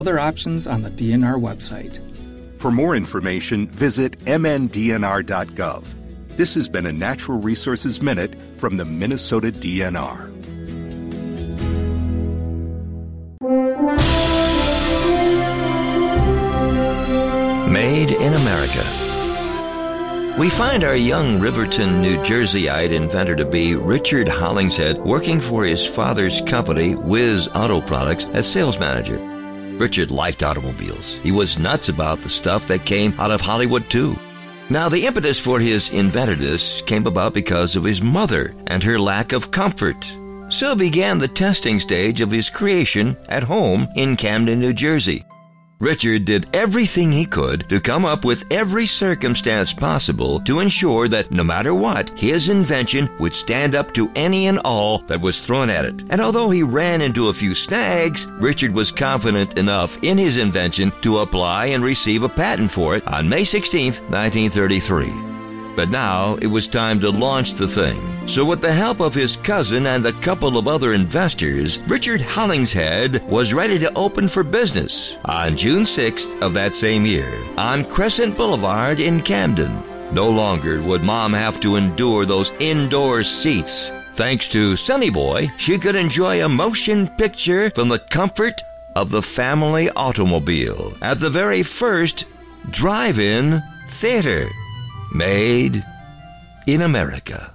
Other options on the DNR website. For more information, visit mndnr.gov. This has been a Natural Resources Minute from the Minnesota DNR. Made in America. We find our young Riverton, New Jerseyite inventor to be Richard Hollingshead working for his father's company, Whiz Auto Products, as sales manager. Richard liked automobiles. He was nuts about the stuff that came out of Hollywood, too. Now, the impetus for his inventiveness came about because of his mother and her lack of comfort. So began the testing stage of his creation at home in Camden, New Jersey. Richard did everything he could to come up with every circumstance possible to ensure that no matter what, his invention would stand up to any and all that was thrown at it. And although he ran into a few snags, Richard was confident enough in his invention to apply and receive a patent for it on May 16, 1933. But now it was time to launch the thing. So with the help of his cousin and a couple of other investors, Richard Hollingshead was ready to open for business on June 6th of that same year on Crescent Boulevard in Camden. No longer would Mom have to endure those indoor seats. Thanks to Sonny Boy, she could enjoy a motion picture from the comfort of the family automobile at the very first drive-in theater. Made in America.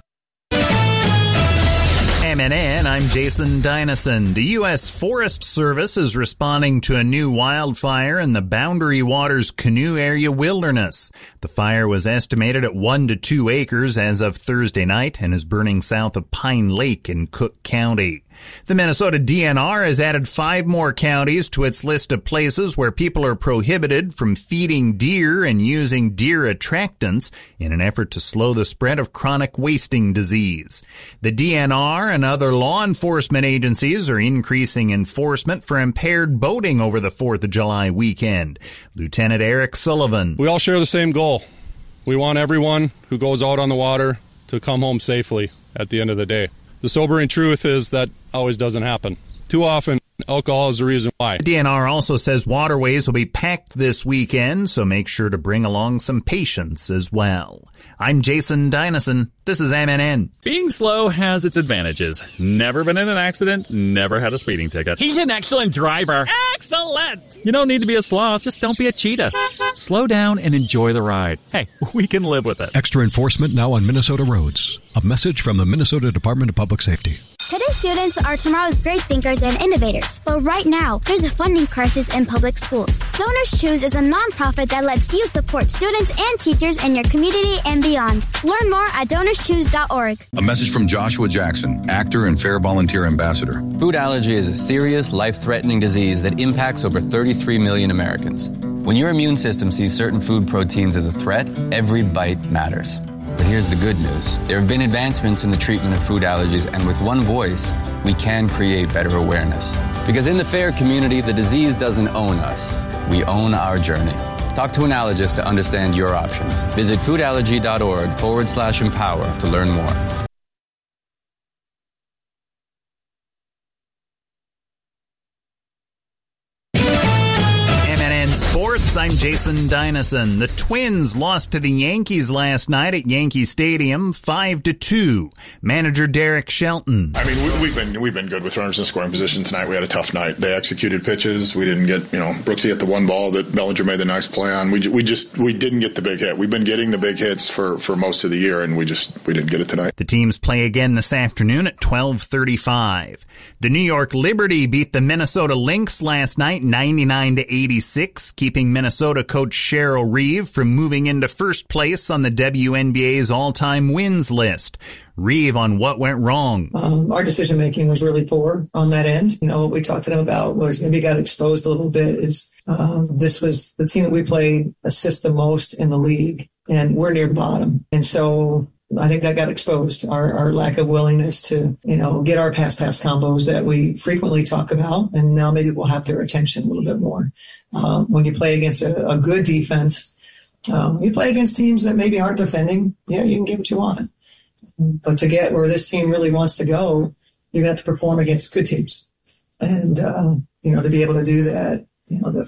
MNN, I'm Jason Dynasson. The U.S. Forest Service is responding to a new wildfire in the Boundary Waters Canoe Area Wilderness. The fire was estimated at 1 to 2 acres as of Thursday night and is burning south of Pine Lake in Cook County. The Minnesota DNR has added 5 more counties to its list of places where people are prohibited from feeding deer and using deer attractants in an effort to slow the spread of chronic wasting disease. The DNR and other law enforcement agencies are increasing enforcement for impaired boating over the 4th of July weekend. Lieutenant Eric Sullivan. We all share the same goal. We want everyone who goes out on the water to come home safely at the end of the day. The sobering truth is that always doesn't happen. Too often, alcohol is the reason why. DNR also says waterways will be packed this weekend, so make sure to bring along some patience as well. I'm Jason Dynasson. This is MNN. Being slow has its advantages. Never been in an accident, never had a speeding ticket. He's an excellent driver. Excellent! You don't need to be a sloth, just don't be a cheetah. Slow down and enjoy the ride. Hey, we can live with it. Extra enforcement now on Minnesota roads. A message from the Minnesota Department of Public Safety. Today's students are tomorrow's great thinkers and innovators. But right now, there's a funding crisis in public schools. Donors Choose is a nonprofit that lets you support students and teachers in your community and beyond. Learn more at DonorsChoose.org. A message from Joshua Jackson, actor and Fair Volunteer Ambassador. Food allergy is a serious, life-threatening disease that impacts over 33 million Americans. When your immune system sees certain food proteins as a threat, every bite matters. But here's the good news. There have been advancements in the treatment of food allergies, and with one voice, we can create better awareness. Because in the FAIR community, the disease doesn't own us. We own our journey. Talk to an allergist to understand your options. Visit foodallergy.org/empower to learn more. Sports, I'm Jason Dynasson. The Twins lost to the Yankees last night at Yankee Stadium 5-2. Manager Derek Shelton. I mean, we've been good with runners in scoring position tonight. We had a tough night. They executed pitches. We didn't get, Brooksy hit the one ball that Bellinger made the nice play on. We didn't get the big hit. We've been getting the big hits for most of the year, and we didn't get it tonight. The teams play again this afternoon at 12:35. The New York Liberty beat the Minnesota Lynx last night 99-86, keeping Minnesota coach Cheryl Reeve from moving into first place on the WNBA's all-time wins list. Reeve on what went wrong. Our decision-making was really poor on that end. What we talked to them about was maybe got exposed a little bit is this was the team that we played assist the most in the league, and we're near the bottom. And so I think that got exposed, our lack of willingness to, get our pass-pass combos that we frequently talk about, and now maybe we'll have their attention a little bit more. When you play against a good defense, you play against teams that maybe aren't defending, you can get what you want. But to get where this team really wants to go, you're going to have to perform against good teams. And, to be able to do that, the